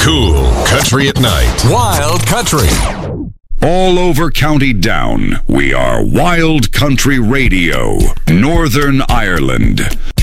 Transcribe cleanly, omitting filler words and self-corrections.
Cool Country at Night. Wild Country. All over County Down, we are Wild Country Radio, Northern Ireland.